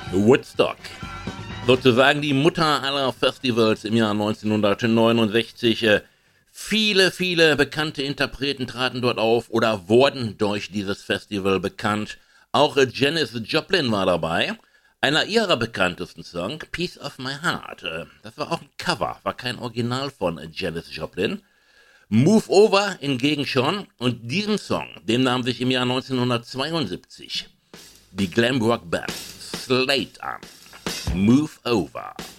Woodstock. Sozusagen die Mutter aller Festivals im Jahr 1969. Viele bekannte Interpreten traten dort auf oder wurden durch dieses Festival bekannt. Auch Janis Joplin war dabei. Einer ihrer bekanntesten Songs, Piece of My Heart. Das war auch ein Cover, war kein Original von Janis Joplin. Move Over hingegen schon. Und diesen Song, den nahm sich im Jahr 1972 die Glamrock-Band Slate an. Move Over.